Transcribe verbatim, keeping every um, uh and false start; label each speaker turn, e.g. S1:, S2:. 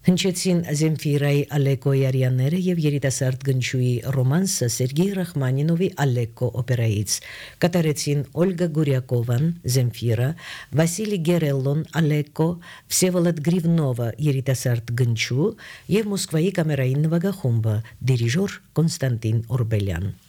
S1: Հնչեցին Զենֆիրայի Ալեկոյի արյաները եւ երիտասարդ գնչուի ռոմանսը Սերգեյ Ռախմանինովի Ալեկո օպերայից։ Կատարեցին Օլգա Գուրյակովան Զենֆիրա, Վասիլի Գերելլոն Ալեկո, Վսևոլոդ Գրիվնովը երիտասարդ գնչու եւ Մոսկվայի կամերային նվագախումբը դիրիժոր Կոնստանտին Օրբելյան։